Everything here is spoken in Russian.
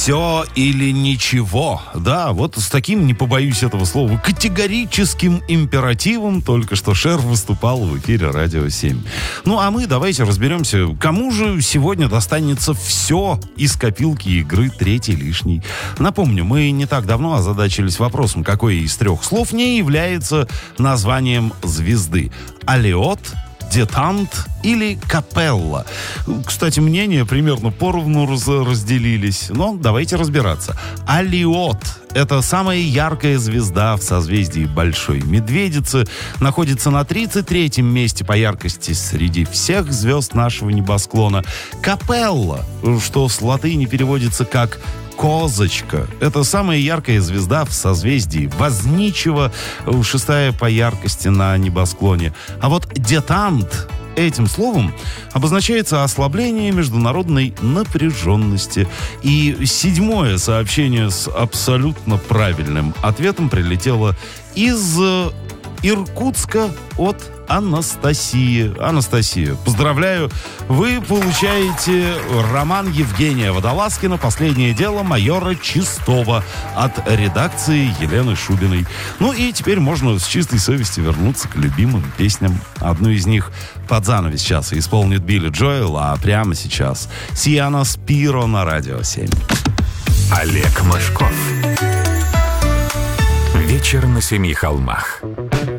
Все или ничего. Да, вот с таким, не побоюсь этого слова, категорическим императивом только что Шер выступал в эфире Радио 7. Ну, а мы давайте разберемся, кому же сегодня достанется все из копилки игры «Третий лишний». Напомню, мы не так давно озадачились вопросом, какое из трех слов не является названием звезды. Алиот, детант или капелла. Кстати, мнения примерно поровну разделились. Но давайте разбираться. Алиот — это самая яркая звезда в созвездии Большой Медведицы. Находится на 33-м месте по яркости среди всех звезд нашего небосклона. Капелла, что с латыни переводится как «козочка». Это самая яркая звезда в созвездии Возничего, шестая по яркости на небосклоне. А вот детант этим словом обозначается ослабление международной напряженности. И седьмое сообщение с абсолютно правильным ответом прилетело из Иркутска от Анастасии. Анастасия, поздравляю. Вы получаете роман Евгения Водолазкина «Последнее дело майора Чистова» от редакции Елены Шубиной. Ну и теперь можно с чистой совестью вернуться к любимым песням. Одну из них под занавес часа исполнит Билли Джоэл, а прямо сейчас Сиана Спиро на Радио 7. Олег Мошков. Вечер на семи холмах.